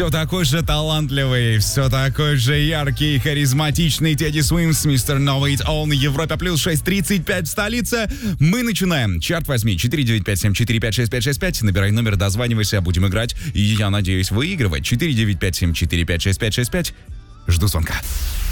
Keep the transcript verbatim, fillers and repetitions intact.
Все такой же талантливый, все такой же яркий, харизматичный Тедди Свимс, мистер Know It All на Европе плюс шесть тридцать пять в столице. Мы начинаем. Чарт возьми четыре девять пять семь четыре пять шесть пять шесть пять. Набирай номер, дозванивайся, будем играть. И я надеюсь выигрывать. четыре девять пять семь четыре пять шесть пять шесть пять. Жду звонка.